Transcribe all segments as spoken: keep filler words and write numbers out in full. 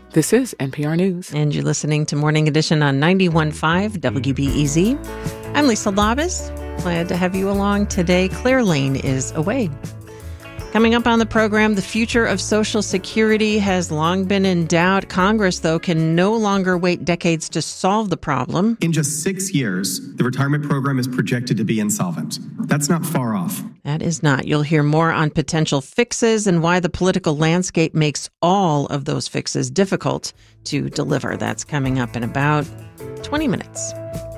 This is N P R News. And you're listening to Morning Edition on ninety-one point five W B E Z. I'm Lisa Labus. Glad to have you along today. Claire Lane is away. Coming up on the program, the future of Social Security has long been in doubt. Congress, though, can no longer wait decades to solve the problem. In just six years, the retirement program is projected to be insolvent. That's not far off. That is not. You'll hear more on potential fixes and why the political landscape makes all of those fixes difficult to deliver. That's coming up in about twenty minutes.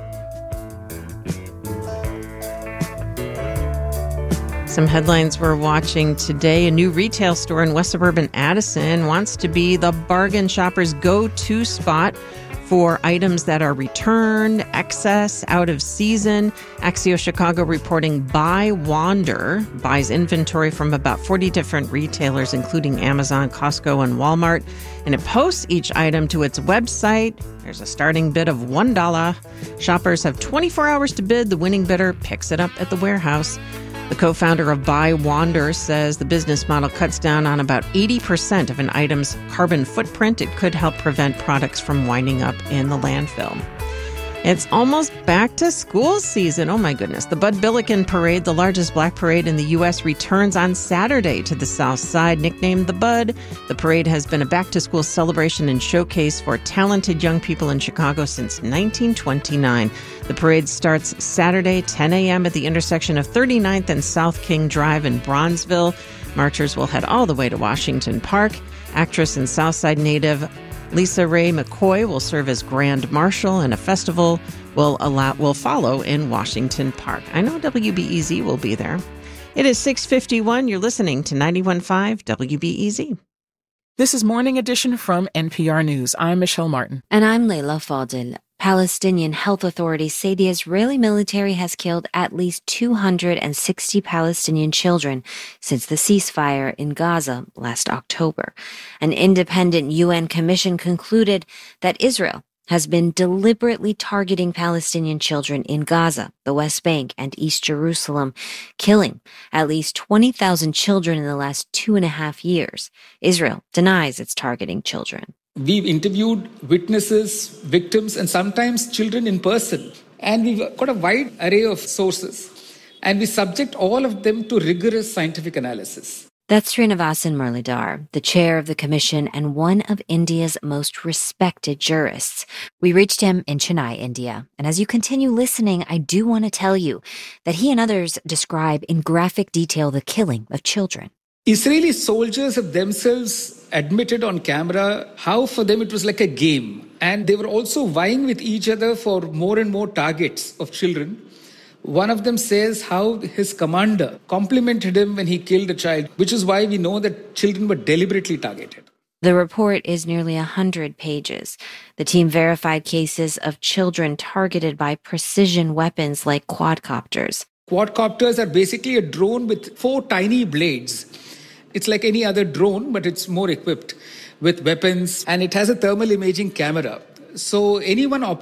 Some headlines we're watching today. A new retail store in West Suburban Addison wants to be the bargain shopper's go-to spot for items that are returned, excess, out of season. Axios Chicago reporting Buy Wander buys inventory from about forty different retailers, including Amazon, Costco, and Walmart. And it posts each item to its website. There's a starting bid of one dollar. Shoppers have twenty-four hours to bid. The winning bidder picks it up at the warehouse. The co-founder of Buy Wander says the business model cuts down on about eighty percent of an item's carbon footprint. It could help prevent products from winding up in the landfill. It's almost back to school season. Oh, my goodness. The Bud Billiken Parade, the largest black parade in the U S, returns on Saturday to the South Side. Nicknamed the Bud, the parade has been a back-to-school celebration and showcase for talented young people in Chicago since nineteen twenty-nine. The parade starts Saturday, ten a.m. at the intersection of thirty-ninth and South King Drive in Bronzeville. Marchers will head all the way to Washington Park. Actress and Southside native Lisa Ray McCoy will serve as Grand Marshal, and a festival will allow will follow in Washington Park. I know W B E Z will be there. It is six fifty-one. You're listening to ninety-one point five W B E Z. This is Morning Edition from N P R News. I'm Michelle Martin. And I'm Leila Fadel. Palestinian health authorities say the Israeli military has killed at least two hundred sixty Palestinian children since the ceasefire in Gaza last October. An independent U N commission concluded that Israel has been deliberately targeting Palestinian children in Gaza, the West Bank, and East Jerusalem, killing at least twenty thousand children in the last two and a half years. Israel denies it's targeting children. We've interviewed witnesses, victims, and sometimes children in person. And we've got a wide array of sources. And we subject all of them to rigorous scientific analysis. That's Srinivasan Muralidhar, the chair of the commission and one of India's most respected jurists. We reached him in Chennai, India. And as you continue listening, I do want to tell you that he and others describe in graphic detail the killing of children. Israeli soldiers have themselves admitted on camera how for them it was like a game. And they were also vying with each other for more and more targets of children. One of them says how his commander complimented him when he killed a child, which is why we know that children were deliberately targeted. The report is nearly one hundred pages. The team verified cases of children targeted by precision weapons like quadcopters. Quadcopters are basically a drone with four tiny blades. It's like any other drone, but it's more equipped with weapons, and it has a thermal imaging camera. So anyone